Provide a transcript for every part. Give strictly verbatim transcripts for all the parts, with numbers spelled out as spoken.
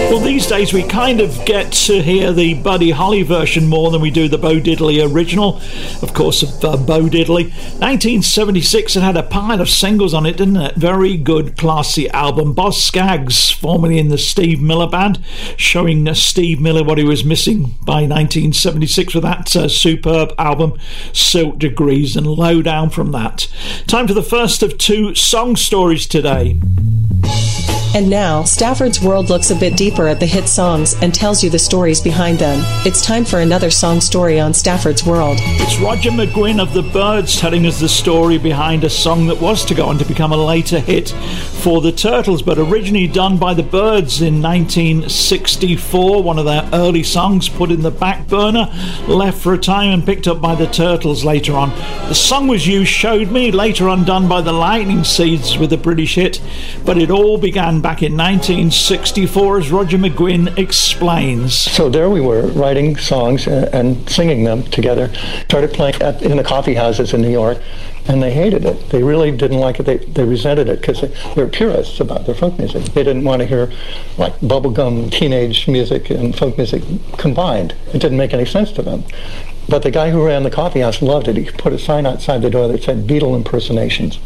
Well, these days we kind of get to hear the Buddy Holly version more than we do the Bo Diddley original, of course, of uh, Bo Diddley. nineteen seventy-six, it had a pile of singles on it, didn't it? Very good, classy album. Boz Scaggs, formerly in the Steve Miller Band, showing uh, Steve Miller what he was missing by nineteen seventy-six with that uh, superb album, Silk Degrees, and low down from that. Time for the first of two song stories today. And now, Stafford's World looks a bit deeper at the hit songs and tells you the stories behind them. It's time for another song story on Stafford's World. It's Roger McGuinn of the Byrds telling us the story behind a song that was to go on to become a later hit for the Turtles, but originally done by the Byrds in nineteen sixty-four. One of their early songs put in the back burner, left for a time and picked up by the Turtles later on. The song was used, Showed Me, later on done by the Lightning Seeds with a British hit, but it all began back in nineteen sixty-four, as Roger McGuinn explains. So there we were, writing songs and, and singing them together. Started playing at, in the coffee houses in New York, and they hated it. They really didn't like it. They, they resented it because they, they were purists about their folk music. They didn't want to hear like bubblegum teenage music and folk music combined. It didn't make any sense to them. But the guy who ran the coffee house loved it. He put a sign outside the door that said Beatle impersonations.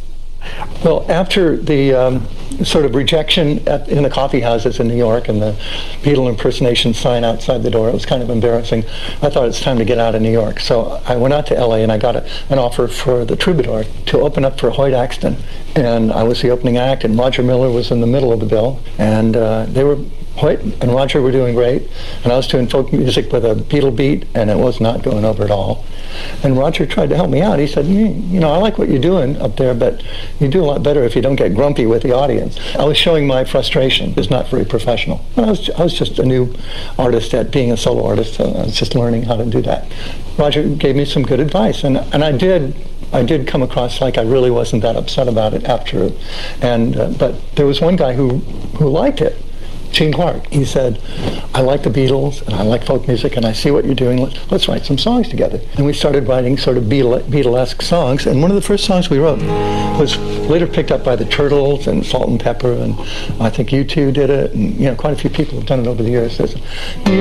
Well, after the um, sort of rejection at, in the coffee houses in New York and the Beatle impersonation sign outside the door, it was kind of embarrassing. I thought it's time to get out of New York. So I went out to L A and I got a, an offer for the Troubadour to open up for Hoyt Axton. And I was the opening act, and Roger Miller was in the middle of the bill. And uh, they were, Hoyt and Roger were doing great. And I was doing folk music with a Beatle beat, and it was not going over at all. And Roger tried to help me out. He said, you, you know, I like what you're doing up there, but you do a lot better if you don't get grumpy with the audience. I was showing my frustration. It's not very professional. I was, I was just a new artist at being a solo artist, so I was just learning how to do that. Roger gave me some good advice, and, and I did I did come across like I really wasn't that upset about it after. And uh, but there was one guy who, who liked it. Gene Clark. He said, I like the Beatles, and I like folk music, and I see what you're doing. Let's, let's write some songs together. And we started writing sort of Beatle, Beatlesque songs, and one of the first songs we wrote was later picked up by the Turtles and Salt and Pepper, and I think U two did it, and you know, quite a few people have done it over the years. There's,